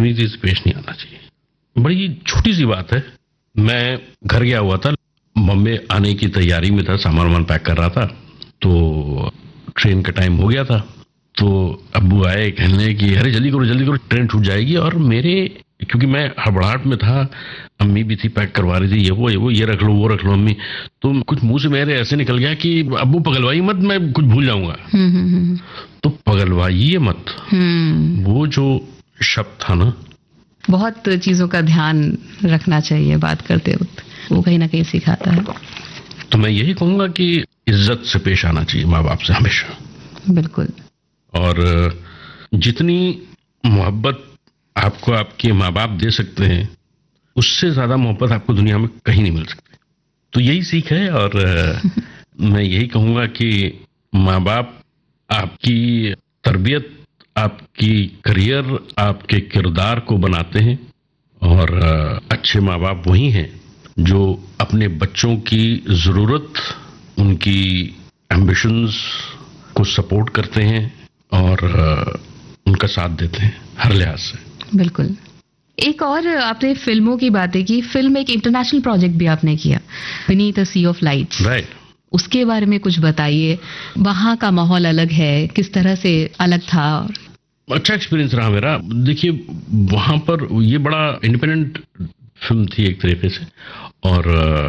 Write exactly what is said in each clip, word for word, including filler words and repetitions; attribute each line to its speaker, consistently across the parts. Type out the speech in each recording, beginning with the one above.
Speaker 1: बदतमीजी से पेश नहीं आना चाहिए। बड़ी छोटी सी बात है, मैं घर गया हुआ था, बॉम्बे आने की तैयारी में था, सामान वामान पैक कर रहा था, तो ट्रेन का टाइम हो गया था। तो अब्बू आए, कहने कि अरे जल्दी करो जल्दी करो, ट्रेन छूट जाएगी। और मेरे, क्योंकि मैं हड़बड़ाहट में था, अम्मी भी थी, पैक करवा रही थी, ये वो ये वो ये रख लो वो रख लो अम्मी, तो कुछ मुंह से मेरे ऐसे निकल गया कि अब्बू पगलवाई मत, मैं कुछ भूल जाऊंगा। तो पगलवाइए मत, वो जो शब्द था ना,
Speaker 2: बहुत चीजों का ध्यान रखना चाहिए बात करते वक्त, वो कहीं ना कहीं सिखाता है।
Speaker 1: तो मैं यही कहूंगा कि इज्जत से पेश आना चाहिए माँ बाप से हमेशा।
Speaker 2: बिल्कुल।
Speaker 1: और जितनी मोहब्बत आपको आपके माँ बाप दे सकते हैं, उससे ज्यादा मोहब्बत आपको दुनिया में कहीं नहीं मिल सकती। तो यही सीख है। और मैं यही कहूंगा कि माँ बाप आपकी तरबियत, आपकी करियर, आपके किरदार को बनाते हैं। और अच्छे माँ बाप वही हैं जो अपने बच्चों की जरूरत, उनकी एम्बिशंस को सपोर्ट करते हैं और उनका साथ देते हैं हर लिहाज से।
Speaker 2: बिल्कुल। एक और आपने फिल्मों की बातें की, फिल्म एक इंटरनेशनल प्रोजेक्ट भी आपने किया, beneath a C of lights.
Speaker 1: Right.
Speaker 2: उसके बारे में कुछ बताइए, वहाँ का माहौल अलग है, किस तरह से अलग था?
Speaker 1: अच्छा एक्सपीरियंस रहा मेरा। देखिए, वहाँ पर ये बड़ा इंडिपेंडेंट फिल्म थी एक तरीके से, और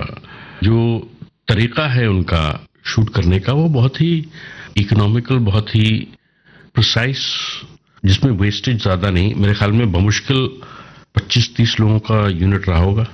Speaker 1: जो तरीका है उनका शूट करने का, वो बहुत ही इकोनॉमिकल, बहुत ही प्रिसाइज, जिसमें वेस्टेज ज्यादा नहीं। मेरे ख्याल में बमुश्किल पच्चीस तीस लोगों का यूनिट रहा होगा,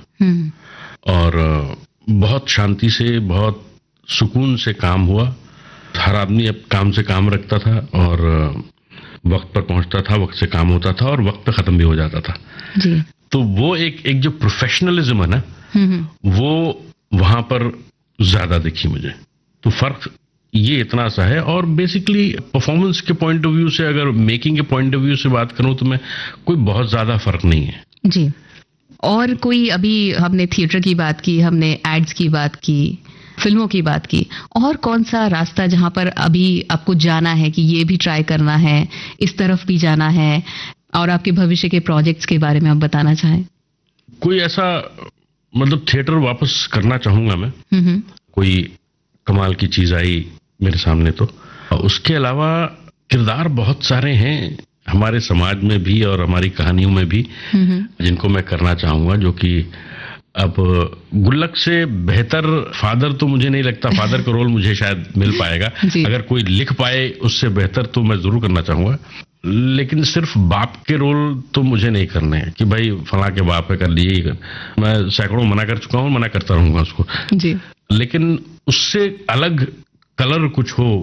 Speaker 1: और बहुत शांति से, बहुत सुकून से काम हुआ। हर आदमी अब काम से काम रखता था और वक्त पर पहुंचता था, वक्त से काम होता था और वक्त पे खत्म भी हो जाता था
Speaker 2: जी।
Speaker 1: तो वो एक एक जो प्रोफेशनलिज्म है ना, वो वहां पर ज्यादा दिखी मुझे। तो फर्क ये इतना सा है। और बेसिकली परफॉर्मेंस के पॉइंट ऑफ व्यू से, अगर मेकिंग के पॉइंट ऑफ व्यू से बात करूं, तो मैं कोई बहुत ज्यादा फर्क नहीं है
Speaker 2: जी। और कोई, अभी हमने थिएटर की बात की, हमने एड्स की बात की, फिल्मों की बात की, और कौन सा रास्ता जहां पर अभी आपको जाना है कि ये भी ट्राई करना है, इस तरफ भी जाना है, और आपके भविष्य के प्रोजेक्ट्स के बारे में आप बताना चाहें?
Speaker 1: कोई ऐसा, मतलब थिएटर वापस करना चाहूंगा मैं। कोई कमाल की चीज आई मेरे सामने तो। उसके अलावा किरदार बहुत सारे हैं हमारे समाज में भी और हमारी कहानियों में भी, जिनको मैं करना चाहूंगा, जो कि अब गुल्लक से बेहतर फादर तो मुझे नहीं लगता, फादर का रोल मुझे शायद मिल पाएगा। अगर कोई लिख पाए उससे बेहतर तो मैं जरूर करना चाहूंगा। लेकिन सिर्फ बाप के रोल तो मुझे नहीं करने हैं कि भाई फला के बाप है, कर लिए ही कर। मैं सैकड़ों मना कर चुका हूँ, मना करता रहूंगा उसको जी। लेकिन उससे अलग कलर कुछ हो,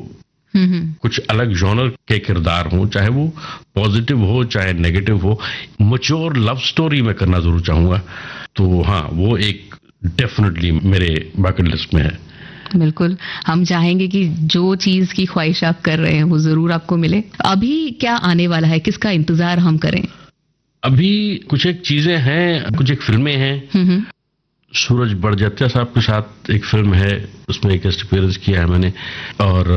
Speaker 1: कुछ अलग जॉनर के किरदार हो, चाहे वो पॉजिटिव हो चाहे नेगेटिव हो, मैच्योर लव स्टोरी में करना जरूर चाहूंगा। तो हाँ, वो एक डेफिनेटली मेरे बकेट लिस्ट में है।
Speaker 2: बिल्कुल, हम चाहेंगे कि जो चीज की ख्वाहिश आप कर रहे हैं वो जरूर आपको मिले। अभी क्या आने वाला है, किसका इंतजार हम करें?
Speaker 1: अभी कुछ एक चीजें हैं, कुछ एक फिल्में हैं। सूरज बड़जात्या साहब के साथ एक फिल्म है, उसमें एक गेस्ट अपीयरेंस किया है मैंने। और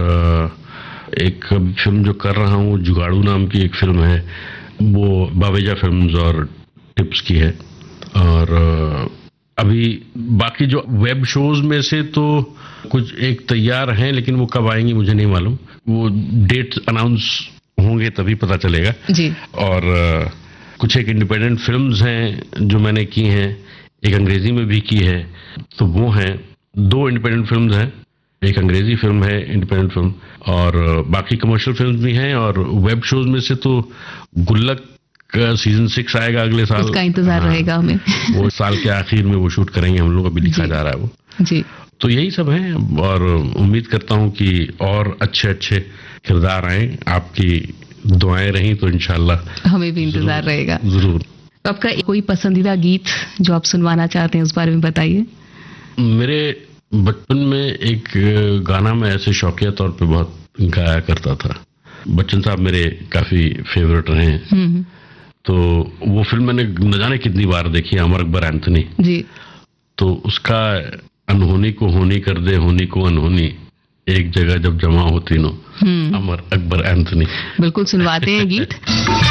Speaker 1: एक फिल्म जो कर रहा हूँ, जुगाड़ू नाम की एक फिल्म है, वो बावेजा फिल्म्स और टिप्स की है। और अभी बाकी जो वेब शोज में से तो कुछ एक तैयार हैं, लेकिन वो कब आएंगी मुझे नहीं मालूम। वो डेट अनाउंस होंगे तभी पता चलेगा जी। और कुछ एक इंडिपेंडेंट फिल्म्स हैं जो मैंने की हैं, एक अंग्रेजी में भी की है। तो वो हैं, दो इंडिपेंडेंट फिल्म्स हैं, एक अंग्रेजी फिल्म है इंडिपेंडेंट फिल्म, और बाकी कमर्शियल फिल्म्स भी हैं। और वेब शोज में से तो गुल्लक का सीजन सिक्स आएगा अगले साल,
Speaker 2: उसका इंतजार हाँ, रहेगा हमें।
Speaker 1: वो साल के आखिर में वो शूट करेंगे हम लोग, अभी लिखा जा रहा है वो
Speaker 2: जी।
Speaker 1: तो यही सब है, और उम्मीद करता हूँ कि और अच्छे अच्छे किरदार आए। आपकी दुआएं रहीं तो इंशाल्लाह
Speaker 2: हमें भी इंतजार रहेगा
Speaker 1: जरूर।
Speaker 2: तो आपका कोई पसंदीदा गीत जो आप सुनवाना चाहते हैं, उस बारे में बताइए।
Speaker 1: मेरे बचपन में एक गाना मैं ऐसे शौकिया तौर पे बहुत गाया करता था। बच्चन साहब मेरे काफी फेवरेट रहे हैं। तो वो फिल्म मैंने न जाने कितनी बार देखी है, अमर अकबर एंथनी जी। तो उसका अनहोनी को होनी कर दे, होनी को अनहोनी, एक जगह जब जमा होती नो, अमर अकबर एंथनी।
Speaker 2: बिल्कुल सुनवाते हैं गीत।